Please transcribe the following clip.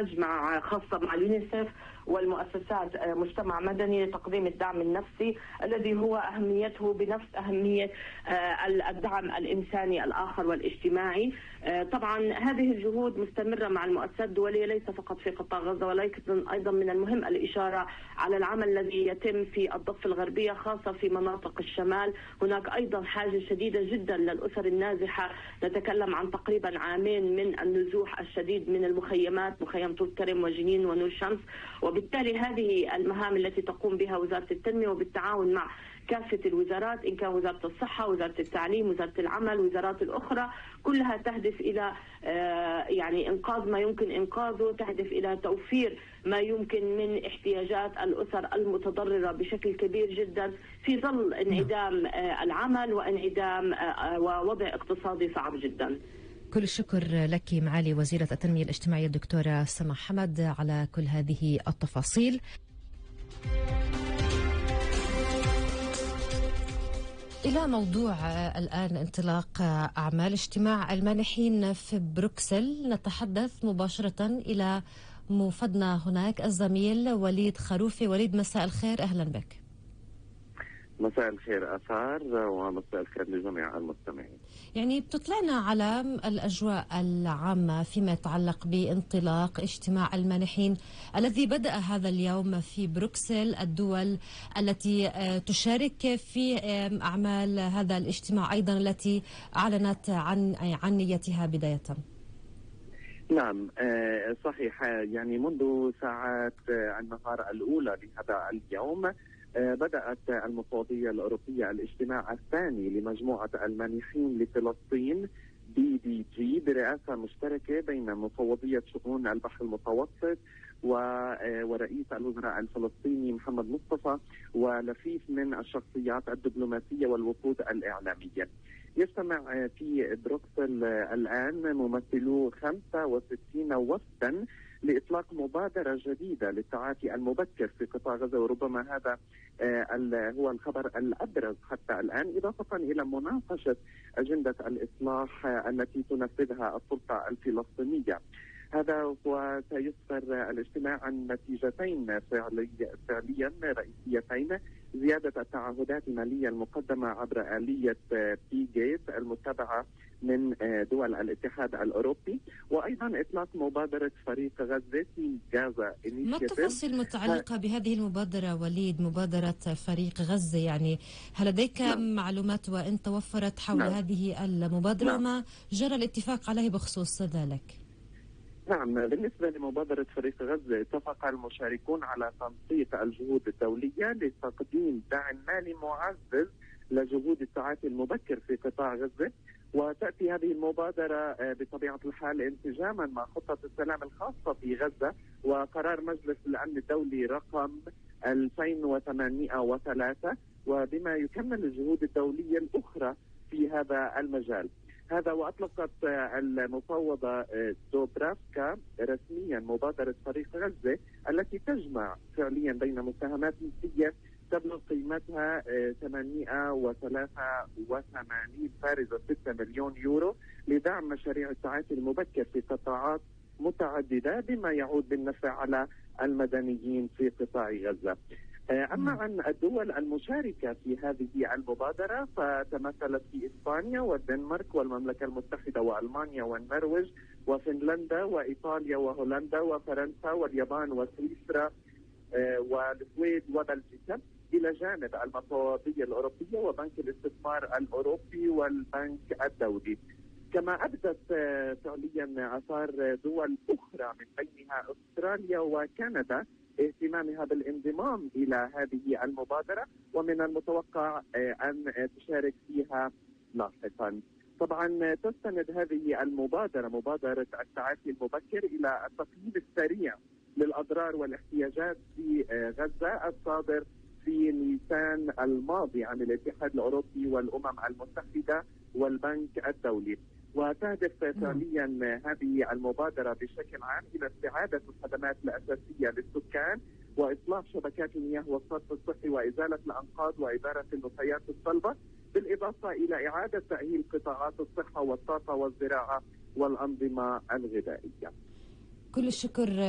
إنتاج خاصة مع اليونيسف والمؤسسات مجتمع مدني لتقديم الدعم النفسي الذي هو أهميته بنفس أهمية الدعم الإنساني الآخر والاجتماعي. طبعا هذه الجهود مستمرة مع المؤسسات الدولية ليس فقط في قطاع غزة، ولكن أيضا من المهم الإشارة على العمل الذي يتم في الضفة الغربية خاصة في مناطق الشمال. هناك أيضا حاجة شديدة جدا للأسر النازحة، نتكلم عن تقريبا عامين من النزوح الشديد من المخيمات، مخيم طول كرم وجنين ونور شمس. وبالتالي هذه المهام التي تقوم بها وزارة التنمية وبالتعاون مع كافة الوزارات، إن كان وزارة الصحة، وزارة التعليم، وزارة العمل، وزارات الأخرى، كلها تهدف إلى يعني إنقاذ ما يمكن إنقاذه، تهدف إلى توفير ما يمكن من احتياجات الأسر المتضررة بشكل كبير جدا في ظل انعدام العمل وانعدام ووضع اقتصادي صعب جدا. كل الشكر لك معالي وزيرة التنمية الاجتماعية الدكتورة سما حمد على كل هذه التفاصيل. إلى موضوع الآن انطلاق أعمال اجتماع المانحين في بروكسل، نتحدث مباشرة إلى موفدنا هناك الزميل وليد خروفي. وليد، مساء الخير، أهلا بك. مساء الخير أثار، ومساء الخير لجميع المستمعين. يعني بتطلعنا على الأجواء العامة فيما يتعلق بانطلاق اجتماع المانحين الذي بدأ هذا اليوم في بروكسل، الدول التي تشارك في أعمال هذا الاجتماع أيضا التي أعلنت عن نيتها بداية. نعم صحيح، يعني منذ ساعات النهار الأولى لهذا اليوم بدأت المفوضية الأوروبية الاجتماع الثاني لمجموعة المانحين لفلسطين BDG برئاسة مشتركة بين مفوضية شؤون البحر المتوسط ورئيس الوزراء الفلسطيني محمد مصطفى ولفيف من الشخصيات الدبلوماسية والوفود الإعلامية. يجتمع في بروكسل الآن ممثلو 65 وفدا لإطلاق مبادرة جديدة للتعافي المبكر في قطاع غزة، وربما هذا هو الخبر الأبرز حتى الآن، إضافة إلى مناقشة أجندة الإصلاح التي تنفذها السلطة الفلسطينية. هذا وسيسفر الاجتماع عن نتيجتين فعليا رئيسيتين: زيادة التعهدات المالية المقدمة عبر آلية بي جيت المتبعة من دول الاتحاد الأوروبي، وأيضا إطلاق مبادرة فريق غزة في غزة. ما التفاصيل المتعلقة بهذه المبادرة وليد، مبادرة فريق غزة؟ يعني هل لديك معلومات وإن توفرت حول هذه المبادرة وما جرى الاتفاق عليه بخصوص ذلك؟ نعم، بالنسبة لمبادرة فريق غزة اتفق المشاركون على تنسيق الجهود الدولية لتقديم دعم مالي معزز لجهود التعافي المبكر في قطاع غزة، وتأتي هذه المبادرة بطبيعة الحال انسجاما مع خطة السلام الخاصة في غزة وقرار مجلس الأمن الدولي رقم 2803، وبما يكمل الجهود الدولية الأخرى في هذا المجال. هذا وأطلقت المفوضة دوبرافكا رسميا مبادرة فريق غزة التي تجمع فعليا بين مساهمات نسبية تبلغ قيمتها 883 فارزة 6 مليون يورو لدعم مشاريع التعافي المبكر في قطاعات متعددة بما يعود بالنفع على المدنيين في قطاع غزة. أما عن الدول المشاركة في هذه المبادرة فتمثلت في إسبانيا والدنمارك والمملكة المتحدة وألمانيا والنرويج وفنلندا وإيطاليا وهولندا وفرنسا واليابان وسويسرا والسويد وبلجيكا، إلى جانب المفوضية الأوروبية وبنك الاستثمار الأوروبي والبنك الدولي. كما أبدت فعليا آثار دول أخرى من بينها أستراليا وكندا اهتمامها بالانضمام إلى هذه المبادرة، ومن المتوقع أن تشارك فيها لاحقا. طبعا تستند هذه المبادرة، مبادرة التعافي المبكر، إلى التقييم السريع للأضرار والاحتياجات في غزة الصادر في نيسان الماضي عن الاتحاد الأوروبي والأمم المتحدة والبنك الدولي، وتهدف فعليا هذه المبادرة بشكل عام إلى استعادة الخدمات الأساسية للسكان وإصلاح شبكات المياه والصرف الصحي وإزالة الأنقاض وإدارة النفايات الصلبة، بالإضافة إلى إعادة تأهيل قطاعات الصحة والطاقة والزراعة والأنظمة الغذائية. كل الشكر